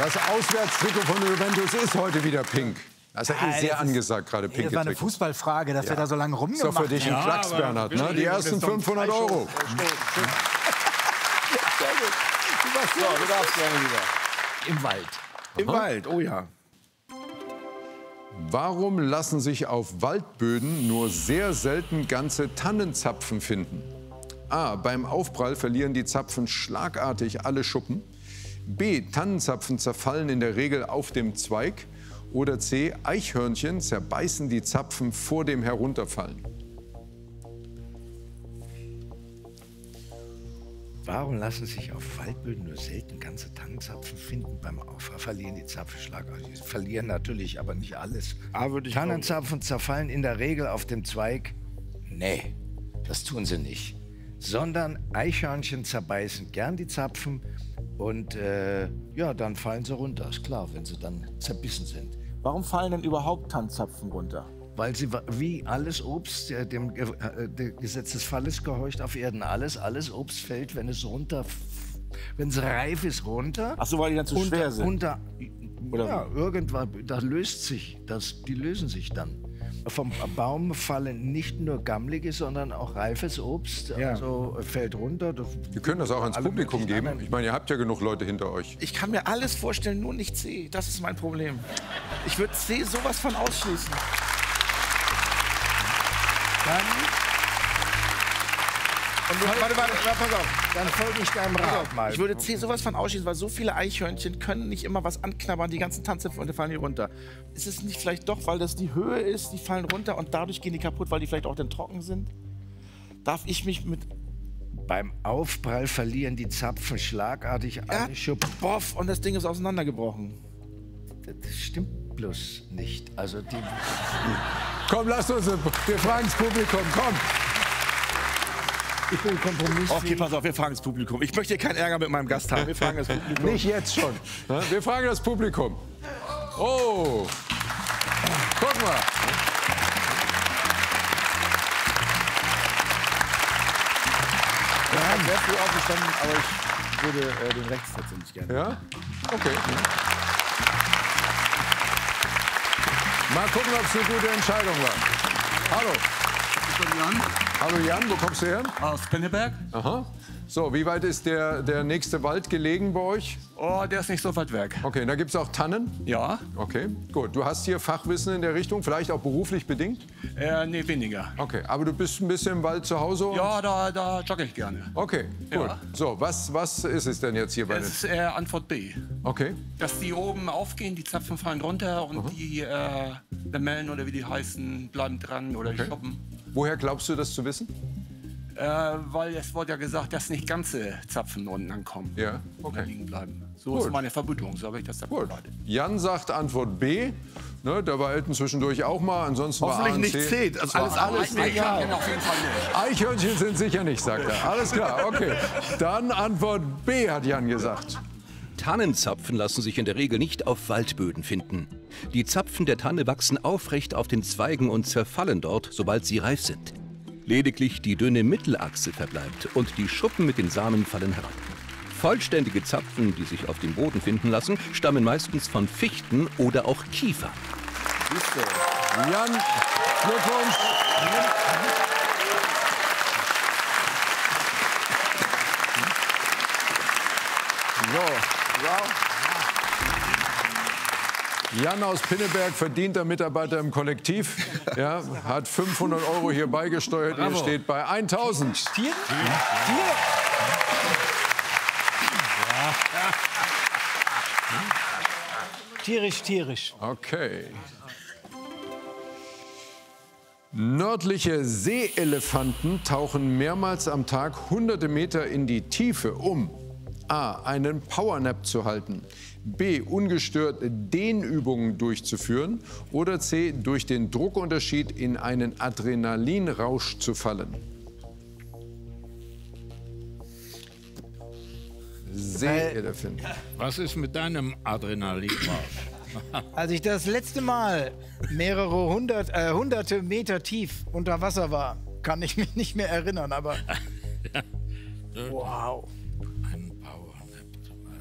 Das Auswärtstrikot von Juventus ist heute wieder pink. Das ist ja sehr angesagt, gerade pinke Das war eine Fußballfrage, dass wir da so lange rumgemacht haben. Ist doch für dich ein Klacks, Bernhard, ne? Die ersten 500 €. Sehr gut. So, du darfst gerne wieder. Im Wald. Im Wald, oh ja. Warum lassen sich auf Waldböden nur sehr selten ganze Tannenzapfen finden? A. Beim Aufprall verlieren die Zapfen schlagartig alle Schuppen. B. Tannenzapfen zerfallen in der Regel auf dem Zweig. Oder C. Eichhörnchen zerbeißen die Zapfen vor dem Herunterfallen. Warum lassen sich auf Waldböden nur selten ganze Tannenzapfen finden? Beim Aufprall verlieren die Zapfen schlagartig. Sie verlieren natürlich, aber nicht alles. Tannenzapfen zerfallen in der Regel auf dem Zweig. Nee, das tun sie nicht. Sondern Eichhörnchen zerbeißen gern die Zapfen und ja, dann fallen sie runter. Ist klar, wenn sie dann zerbissen sind. Warum fallen denn überhaupt Tannenzapfen runter? Weil sie wie alles Obst dem Gesetz des Falles gehorcht auf Erden. Alles Obst fällt, wenn es reif ist, runter. Ach so, weil die dann zu schwer sind. Oder ja, irgendwann, die lösen sich dann. Vom Baum fallen nicht nur gammlige, sondern auch reifes Obst. Ja. Also fällt runter. Wir können das auch ans Publikum geben. Ich meine, ihr habt ja genug Leute hinter euch. Ich kann mir alles vorstellen, nur nicht C. Das ist mein Problem. Ich würde C sowas von ausschließen. Warte, pass auf. Dann folge ich deinem Rat mal. Ich würde C sowas von ausschließen, weil so viele Eichhörnchen können nicht immer was anknabbern, die ganzen Tannenzapfen und die fallen hier runter. Ist es nicht vielleicht doch, weil das die Höhe ist, die fallen runter und dadurch gehen die kaputt, weil die vielleicht auch dann trocken sind? Darf ich mich mit... Beim Aufprall verlieren die Zapfen schlagartig alle Schuppen. Boff, und das Ding ist auseinandergebrochen. Das stimmt bloß nicht. Also die... Komm, lasst uns, wir fragen das Publikum, komm. Ich bin kompromissfähig. Okay, pass auf, wir fragen das Publikum. Ich möchte hier keinen Ärger mit meinem Gast haben. Wir fragen das Publikum. Nicht jetzt schon. Wir fragen das Publikum. Oh, guck mal. Ich bin sehr früh aufgestanden, aber ich würde den rechts tatsächlich gerne. Ja? Okay. Mal gucken, ob es eine gute Entscheidung war. Hallo. Ich bin Jan. Hallo Jan, wo kommst du her? Aus Pinneberg. Aha. So, wie weit ist der nächste Wald gelegen bei euch? Oh, der ist nicht so weit weg. Okay, da gibt es auch Tannen? Ja. Okay, gut. Du hast hier Fachwissen in der Richtung, vielleicht auch beruflich bedingt? Nee, weniger. Okay, aber du bist ein bisschen im Wald zu Hause? Ja, da jogge ich gerne. Okay, gut. Ja. So, was ist es denn jetzt hier bei Das ist Antwort B. Okay. Dass die oben aufgehen, die Zapfen fallen runter und die Lamellen oder wie die heißen, bleiben dran oder die Schuppen. Woher glaubst du das zu wissen? Weil es wurde ja gesagt, dass nicht ganze Zapfen unten ankommen. Ja, okay. Liegen bleiben. So ist meine Vermutung, so habe ich das da Gut. Jan sagt Antwort B. Ne, da war Elton zwischendurch auch mal. Ansonsten hoffentlich war nicht C. Also alles egal. Auf jeden Fall nicht. Eichhörnchen sind sicher nicht, sagt er. Alles klar, okay. Dann Antwort B, hat Jan gesagt. Tannenzapfen lassen sich in der Regel nicht auf Waldböden finden. Die Zapfen der Tanne wachsen aufrecht auf den Zweigen und zerfallen dort, sobald sie reif sind. Lediglich die dünne Mittelachse verbleibt und die Schuppen mit den Samen fallen herab. Vollständige Zapfen, die sich auf dem Boden finden lassen, stammen meistens von Fichten oder auch Kiefer. Jan, Glückwunsch. So, wow. Jan aus Pinneberg, verdienter Mitarbeiter im Kollektiv, ja, hat 500 € hier beigesteuert. Ihr steht bei 1000. Tierisch. Okay. Nördliche Seeelefanten tauchen mehrmals am Tag hunderte Meter in die Tiefe, um A. einen Powernap zu halten, B. ungestört Dehnübungen durchzuführen oder C. durch den Druckunterschied in einen Adrenalinrausch zu fallen. Seeelefanten. Was ist mit deinem Adrenalinrausch? Als ich das letzte Mal mehrere hunderte Meter tief unter Wasser war, kann ich mich nicht mehr erinnern, aber wow.